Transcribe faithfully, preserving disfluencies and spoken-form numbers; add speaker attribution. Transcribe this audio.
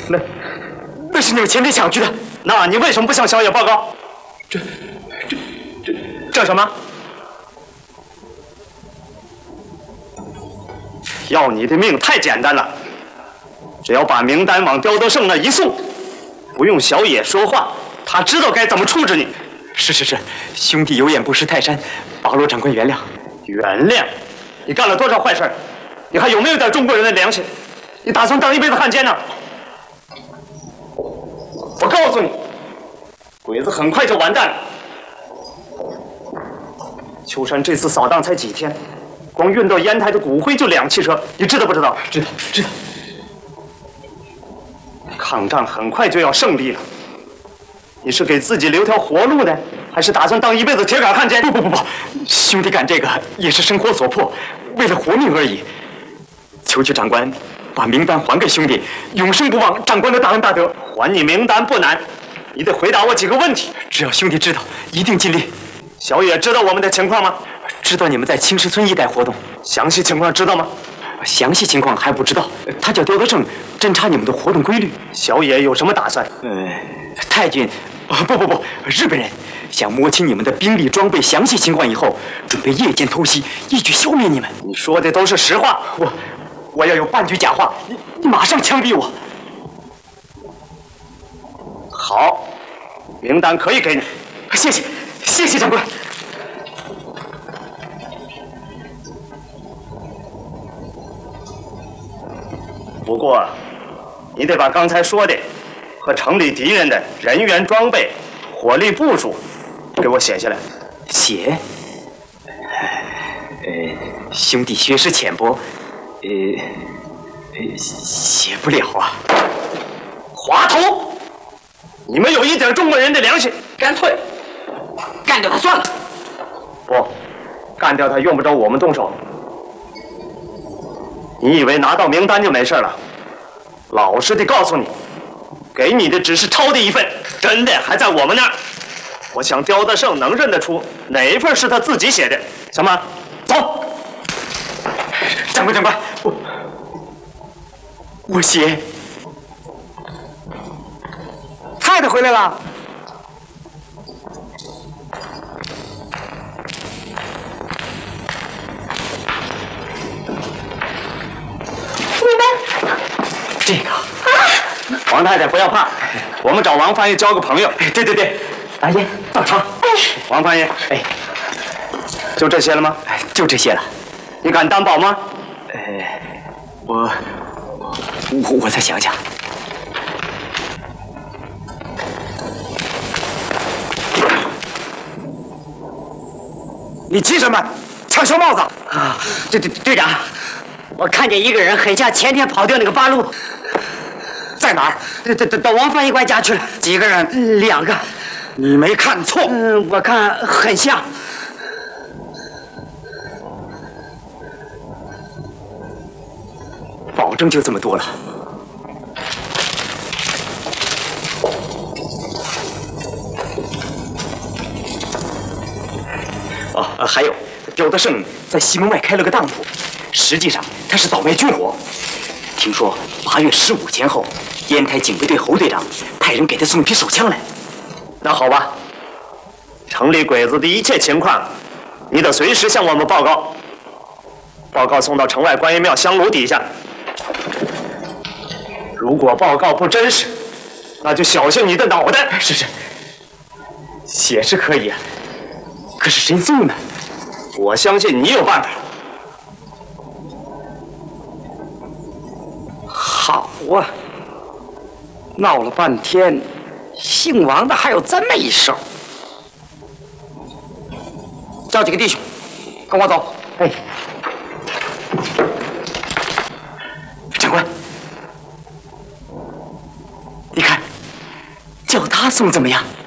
Speaker 1: 那那是你们前天抢去的。那你为什么不向小野报告？这这这这什么？要你的命太简单了，只要把名单往刁德胜那一送，不用小野说话，他知道该怎么处置你。是是是，兄弟有眼不识泰山，保罗长官原谅。原谅？你干了多少坏事？你还有没有点中国人的良心？你打算当一辈子汉奸呢？我告诉你，鬼子很快就完蛋了。秋山这次扫荡才几天，光运到烟台的骨灰就两汽车，你知道不知道？知道，知道。抗战很快就要胜利了，你是给自己留条活路呢，还是打算当一辈子铁杆汉奸？不不不不，兄弟干这个也是生活所迫，为了活命而已。求求长官把名单还给兄弟，永生不忘长官的大恩大德。还你名单不难，你得回答我几个问题。只要兄弟知道，一定尽力。小野知道我们的情况吗？知道你们在青石村一带活动，详细情况知道吗？详细情况还不知道。他叫刁德胜，侦查你们的活动规律。小野有什么打算？呃，太君，哦、不不不，日本人想摸清你们的兵力装备详细情况以后，准备夜间偷袭，一举消灭你们。你说的都是实话。我我要有半句假话，你你马上枪毙我。好，名单可以给你。谢谢，谢谢长官。不过，你得把刚才说的和城里敌人的人员装备、火力部署给我写下来。写？呃，兄弟学识浅薄，呃，呃，写不了啊。滑头！你们有一点中国人的良心，干脆干掉他算了。不，干掉他用不着我们动手。你以为拿到名单就没事了？老实的告诉你，给你的只是抄的一份，真的还在我们那儿。我想刁德胜能认得出哪一份是他自己写的。小马，走。长官，长官，我我写。太太回来了。这个，啊、王太太不要怕，我们找王翻译交个朋友。对对对，大爷到场。哎，王翻译，哎，就这些了吗？就这些了。你敢担保吗？呃，我我我再想想。你急什么？抢小帽子啊！队队队长，我看见一个人很像前天跑掉那个八路。在哪儿？到到到王翻译官家去了。几个人？两个。你没看错。嗯，我看很像。保证就这么多了。哦，还有，刁德胜在西门外开了个当铺，实际上他是倒卖军火。听说八月十五前后，烟台警备队侯队长派人给他送一批手枪来。那好吧，城里鬼子的一切情况，你得随时向我们报告。报告送到城外观音庙香炉底下。如果报告不真实，那就小心你的脑袋。是是，写是可以啊，可是谁送呢？我相信你有办法。好啊，闹了半天，姓王的还有这么一手。叫几个弟兄，跟我走。哎，长官，你看，叫他送怎么样？